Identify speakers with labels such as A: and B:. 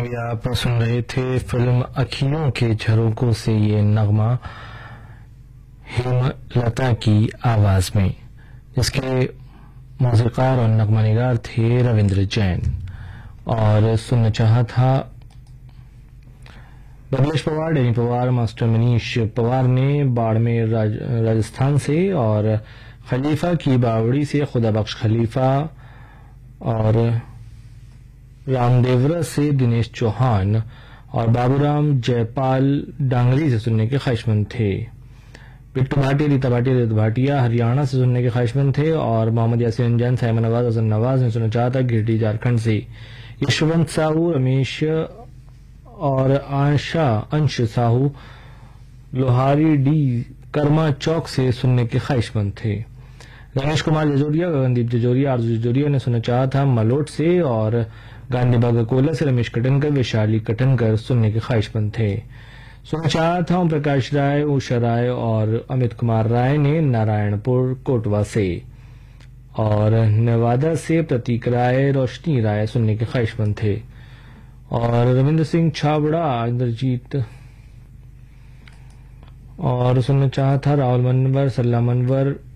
A: आप सुन रहे थे फिल्म अखियों के झरोकों से ये नगमा हेमलता की आवाज में, जिसके मौसीकार और नगमा निगार थे रविंद्र जैन। और सुनना चाहा था बबलेश पवार, डेनी पवार, मास्टर मनीष पवार ने बाड़मेर राजस्थान से, और खलीफा की बावड़ी से खुदा बख्श खलीफा, और रामदेवरा से दिनेश चौहान, और बाबूराम जयपाल डांगरी से सुनने के ख्वाहिशमंद थे। बिट्टू भाटिया, रीता भाटिया, रीता भाटिया हरियाणा से सुनने के ख्वाहिशमंद थे। और मोहम्मद यासीन जैन, साइमन नवाज, हसन नवाज ने सुनना चाहा था गिरडी झारखंड से। यशवंत साहू, रमेश और अंश साहू लोहारी डी कर्मा चौक से सुनने के ख्वाहिशमंद थे। रमेश कुमार जजोरिया, गगनदीप जजोरिया, आरजू जजोरिया ने सुनना चाहा था मलोट से। और गांधी बाग अकोला से रमेश कटनकर, वैशाली कटनकर सुनने के ख्वाहिशमंद थे। सुनना चाहा था ओम प्रकाश राय, उषा राय और अमित कुमार राय ने नारायणपुर कोटवा से। और नवादा से प्रतीक राय, रोशनी राय सुनने के ख्वाहिशमंद थे। और रविंद्र सिंह छाबड़ा, इंद्रजीत, और सुनना चाहा था राहुल मनवर, सल्ला मनवर,